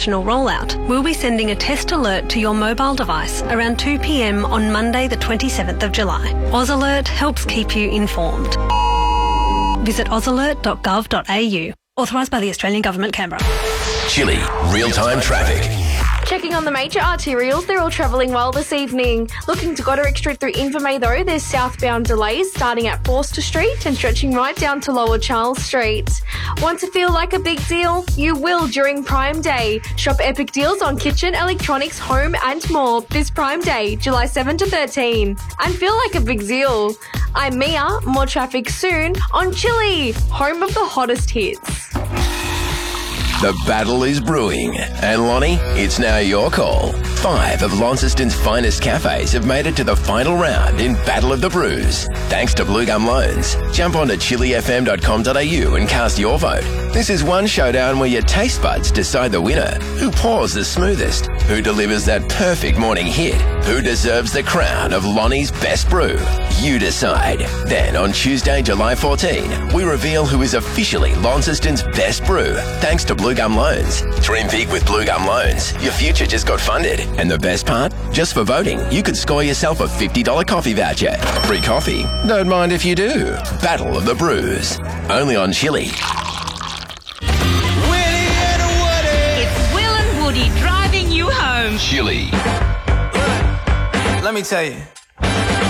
national rollout, we'll be sending a test alert to your mobile device around 2 p.m. on Monday the 27th of July. AusAlert helps keep you informed. Visit ausalert.gov.au. Authorised by the Australian Government, Canberra. Chilli real-time traffic. Checking on the major arterials, they're all travelling well this evening. Looking to Goderic Street through Invermay though, there's southbound delays starting at Forster Street and stretching right down to Lower Charles Street. Want to feel like a big deal? You will during Prime Day. Shop epic deals on kitchen, electronics, home and more this Prime Day, July 7 to 13. And feel like a big deal. I'm Mia, more traffic soon on Chilli, home of the hottest hits. The battle is brewing. And Lonnie, it's now your call. 5 of Launceston's finest cafes have made it to the final round in Battle of the Brews. Thanks to Blue Gum Loans. Jump on to chillifm.com.au and cast your vote. This is one showdown where your taste buds decide the winner. Who pours the smoothest? Who delivers that perfect morning hit? Who deserves the crown of Lonnie's best brew? You decide. Then on Tuesday, July 14, we reveal who is officially Launceston's best brew, thanks to Blue Gum Loans. Dream big with Blue Gum Loans. Your future just got funded. And the best part? Just for voting, you could score yourself a $50 coffee voucher. Free coffee? Don't mind if you do. Battle of the Brews. Only on Chilli. Willie and Woody. It's Will and Woody driving you home. Chilli. Let me tell you.